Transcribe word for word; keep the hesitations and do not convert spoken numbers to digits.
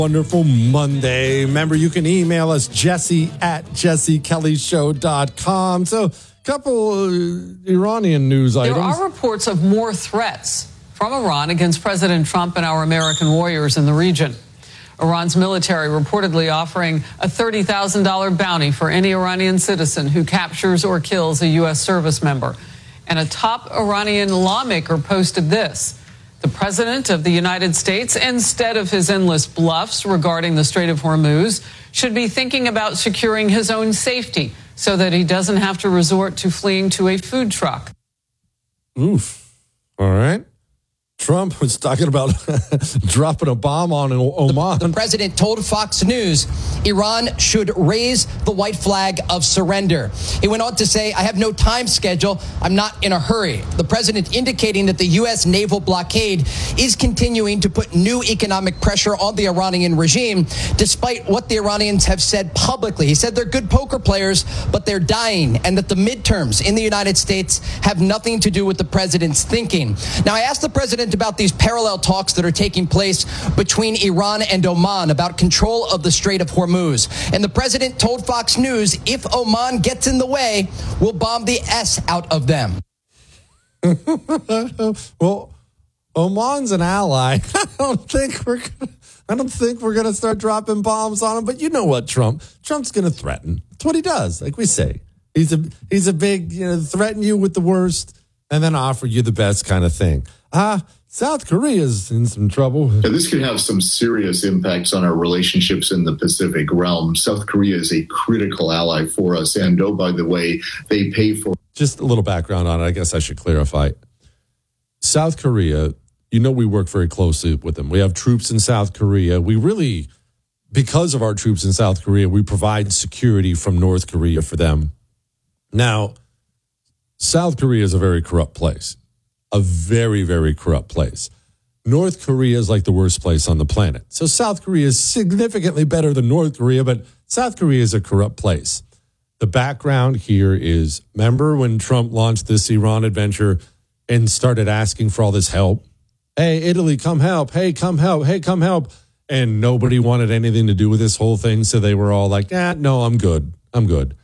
Wonderful Monday. Remember, you can email us, Jesse at jesse kelly show dot com. So, a couple uh, Iranian news items. There are reports of more threats from Iran against President Trump and our American warriors in the region. Iran's military reportedly offering a thirty thousand dollars bounty for any Iranian citizen who captures or kills a U S service member. And a top Iranian lawmaker posted this. The president of the United States, instead of his endless bluffs regarding the Strait of Hormuz, should be thinking about securing his own safety so that he doesn't have to resort to fleeing to a food truck. Oof. All right. Trump was talking about dropping a bomb on Oman. The, the president told Fox News Iran should raise the white flag of surrender. He went on to say, I have no time schedule. I'm not in a hurry. The president indicating that the U S naval blockade is continuing to put new economic pressure on the Iranian regime, despite what the Iranians have said publicly. He said they're good poker players, but they're dying, and that the midterms in the United States have nothing to do with the president's thinking. Now, I asked the president about these parallel talks that are taking place between Iran and Oman about control of the Strait of Hormuz. And the president told Fox News, if Oman gets in the way, we'll bomb the S out of them. Well, Oman's an ally. I don't think we're gonna, I don't think we're going to start dropping bombs on him. But you know what, Trump? Trump's going to threaten. That's what he does. Like we say, he's a he's a big, you know, threaten you with the worst and then offer you the best kind of thing. Ah. Uh, South Korea's in some trouble. Yeah, this could have some serious impacts on our relationships in the Pacific realm. South Korea is a critical ally for us. And, oh, by the way, they pay for... Just a little background on it. I guess I should clarify. South Korea, you know we work very closely with them. We have troops in South Korea. We really, because of our troops in South Korea, we provide security from North Korea for them. Now, South Korea is a very corrupt place. A very, very corrupt place. North Korea is like the worst place on the planet. So South Korea is significantly better than North Korea, but South Korea is a corrupt place. The background here is, remember when Trump launched this Iran adventure and started asking for all this help? Hey, Italy, come help. Hey, come help. Hey, come help. And nobody wanted anything to do with this whole thing. So they were all like, ah, no, I'm good. I'm good.